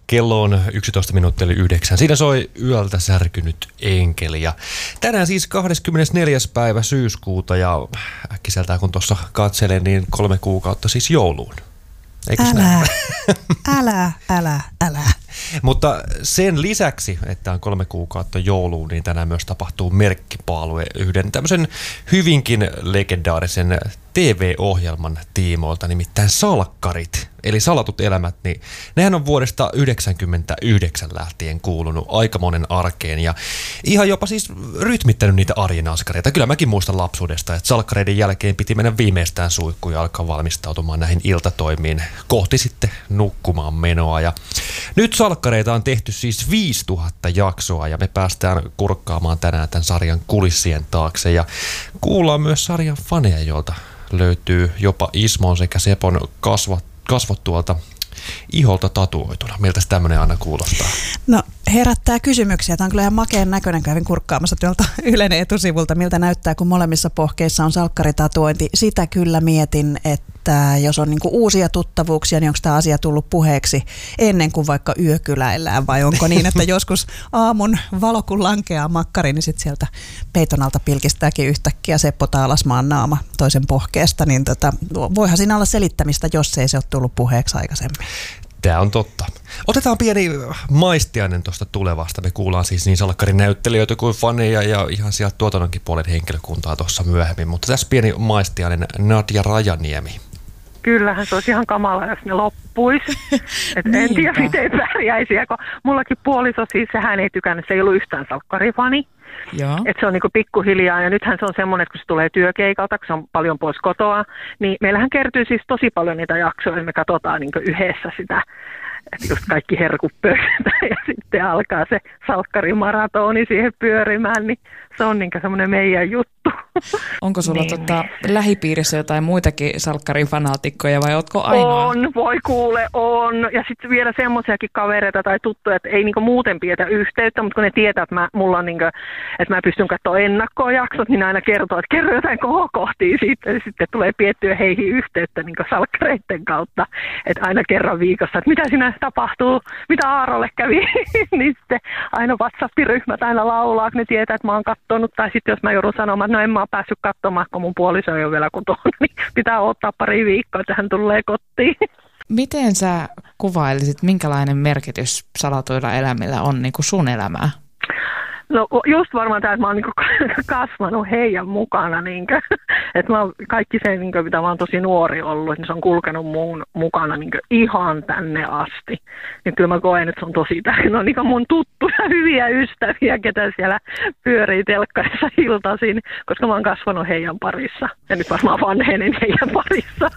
Kello on 11:09. Siinä soi Yöltä särkynyt enkeli. Ja tänään siis 24. päivä syyskuuta ja äkkiseltään kun tuossa katselen, niin 3 kuukautta siis jouluun. Eikös näin? Älä. Mutta sen lisäksi, että on 3 kuukautta jouluun, niin tänään myös tapahtuu merkkipaalue yhden tämmöisen hyvinkin legendaarisen TV-ohjelman tiimoilta, nimittäin Salkkarit, eli Salatut elämät, niin nehän on vuodesta 1999 lähtien kuulunut aika monen arkeen ja ihan jopa siis rytmittänyt niitä arjen askareita. Kyllä mäkin muistan lapsuudesta, että salkkareiden jälkeen piti mennä viimeistään suihkuun ja alkaa valmistautumaan näihin iltatoimiin kohti sitten nukkumaan menoa. Ja nyt salkkareita on tehty siis 5000 jaksoa ja me päästään kurkkaamaan tänään tämän sarjan kulissien taakse ja kuullaan myös sarjan faneja, joilta löytyy jopa Ismon sekä Sepon kasvot tuolta iholta tatuoituna. Miltä tämmöinen aina kuulostaa? No herättää kysymyksiä. Tämä on kyllä ihan makeen näköinen. Kävin kurkkaamassa tuolta Ylen etusivulta, miltä näyttää, kun molemmissa pohkeissa on salkkaritatuointi. Sitä kyllä mietin, että jos on niinku uusia tuttavuuksia, niin onko tämä asia tullut puheeksi ennen kuin vaikka yökyläillään, vai onko niin, että joskus aamun valo kun lankeaa makkari, niin sitten sieltä peiton alta pilkistääkin yhtäkkiä Seppo Taalasmaan naama toisen pohkeesta, niin voihan siinä olla selittämistä, jos ei se ole tullut puheeksi aikaisemmin. Tämä on totta. Otetaan pieni maistiainen tuosta tulevasta. Me kuullaan siis niin salkkarin näyttelijöitä kuin faneja ja ihan sieltä tuotannonkin puolen henkilökuntaa tuossa myöhemmin. Mutta tässä pieni maistiainen Nadja Rajaniemi. Kyllähän se olisi ihan kamala, jos ne loppuisi. En tiedä, miten pärjäisi. Kun mullakin puoliso, siis sehän ei tykännyt, se ei ollut yhtään salkkarifani. Että se on niinku pikkuhiljaa ja nythän se on semmoinen, että kun se tulee työkeikalta, kun se on paljon pois kotoa, niin meillähän kertyy siis tosi paljon niitä jaksoja, ja me katsotaan niinku yhdessä sitä, että just kaikki herkut pöytään ja sitten alkaa se salkkarimaratoni siihen pyörimään, niin se on niinku semmoinen meidän juttu. Onko sulla lähipiirissä jotain muitakin salkkarifanaatikkoja vai ootko ainoa? On, voi kuule, on. Ja sitten vielä semmoisiakin kavereita tai tuttuja, että ei niinku muuten pidä yhteyttä, mutta kun ne tietää, että mulla on niinku, että mä pystyn katsoa ennakkoon jaksot, niin aina kertoo, että kerro jotain kohokohtia siitä. Ja sitten tulee piettyä heihin yhteyttä niinku salkkareiden kautta. Että aina kerran viikossa, että mitä siinä tapahtuu, mitä Aarolle kävi. Niin sitten aina WhatsApp-ryhmät aina laulaa, kun ne tietää, että mä oon katsonut. Tai sitten jos mä joudun sanomaan, että no en mä oon päässyt katsomaan, kun mun puoliso ei ole vielä kotona, niin pitää odottaa pari viikkoa, että hän tulee kotiin. Miten sä kuvailisit, minkälainen merkitys salatuilla elämillä on niin kuin sun elämää? No just varmaan tämä, että mä oon niinku kasvanut heidän mukana. Niinku. Että kaikki se, niinku, mitä mä oon tosi nuori ollut, niin se on kulkenut mun mukana niinku ihan tänne asti. Niin kyllä mä koen, että se on tosi tärkeää. No niinku mun tuttuja, hyviä ystäviä, ketä siellä pyörii telkkarissa iltaisin, koska mä oon kasvanut heidän parissa. Ja nyt varmaan vanhenen heidän parissa.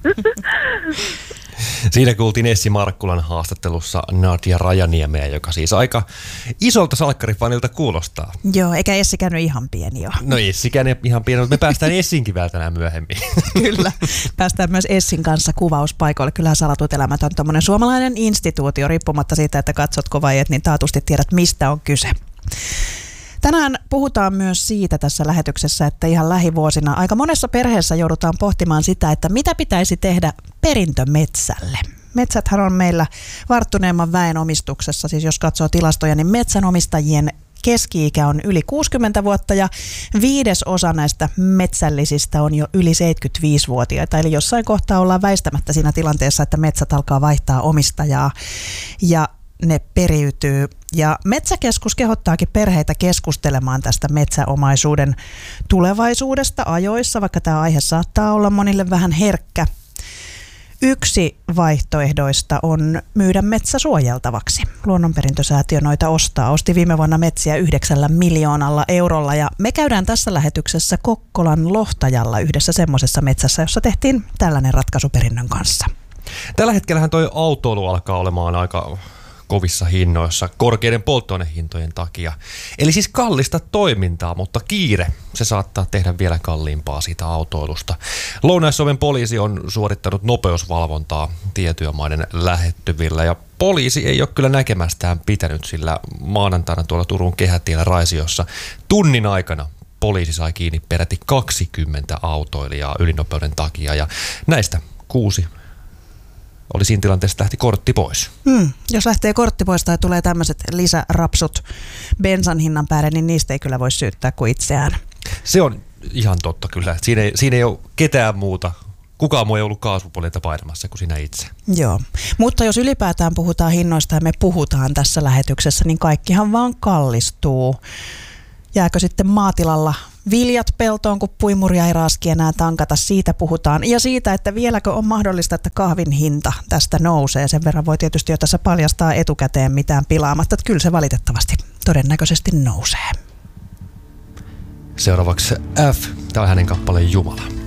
Siinä kuultiin Essi Markkulan haastattelussa Nadja Rajaniemeä, joka siis aika isolta salkkarifanilta kuulostaa. Joo, eikä Essi käynyt ihan pieni jo. No Essikään ei ihan pieni, mutta me päästään Essinkin vielä tänään myöhemmin. Kyllä, päästään myös Essin kanssa kuvauspaikoille. Kyllähän Salatut elämät on tommoinen suomalainen instituutio, riippumatta siitä, että katsotko vai et, niin taatusti tiedät, mistä on kyse. Tänään puhutaan myös siitä tässä lähetyksessä, että ihan lähivuosina aika monessa perheessä joudutaan pohtimaan sitä, että mitä pitäisi tehdä perintömetsälle. Metsäthän on meillä varttuneemman väen omistuksessa, siis jos katsoo tilastoja, niin metsänomistajien keski-ikä on yli 60 vuotta ja 1/5 näistä metsällisistä on jo yli 75-vuotiaita. Eli jossain kohtaa ollaan väistämättä siinä tilanteessa, että metsät alkaa vaihtaa omistajaa ja ne periytyy. Ja Metsäkeskus kehottaakin perheitä keskustelemaan tästä metsäomaisuuden tulevaisuudesta ajoissa, vaikka tämä aihe saattaa olla monille vähän herkkä. Yksi vaihtoehdoista on myydä metsä suojeltavaksi. Luonnonperintösäätiö noita osti viime vuonna metsiä 9 miljoonalla eurolla ja me käydään tässä lähetyksessä Kokkolan Lohtajalla yhdessä semmoisessa metsässä, jossa tehtiin tällainen ratkaisu perinnön kanssa. Tällä hetkellähän toi autoilu alkaa olemaan aika kovissa hinnoissa korkeiden polttoainehintojen takia. Eli siis kallista toimintaa, mutta kiire, se saattaa tehdä vielä kalliimpaa siitä autoilusta. Lounais-Suomen poliisi on suorittanut nopeusvalvontaa tietyömaiden lähettyvillä ja poliisi ei ole kyllä näkemästään pitänyt, sillä maanantaina tuolla Turun Kehätiellä Raisiossa tunnin aikana poliisi sai kiinni peräti 20 autoilijaa ylinopeuden takia ja näistä 6 oli siinä tilanteessa, että lähti kortti pois. Jos lähtee kortti pois tai tulee tämmöiset lisärapsut bensan hinnan päälle, niin niistä ei kyllä voi syyttää kuin itseään. Se on ihan totta kyllä. Siinä ei ole ketään muuta. Kukaan muu ei ollut kaasupuolelta painamassa kuin sinä itse. Joo, mutta jos ylipäätään puhutaan hinnoista ja me puhutaan tässä lähetyksessä, niin kaikkihan vaan kallistuu. Jääkö sitten maatilalla viljat peltoon, kun puimuria ei raaski enää tankata? Siitä puhutaan. Ja siitä, että vieläkö on mahdollista, että kahvin hinta tästä nousee. Sen verran voi tietysti jo tässä paljastaa etukäteen mitään pilaamatta, että kyllä se valitettavasti todennäköisesti nousee. Seuraavaksi F. Tämä on hänen kappaleen Jumala.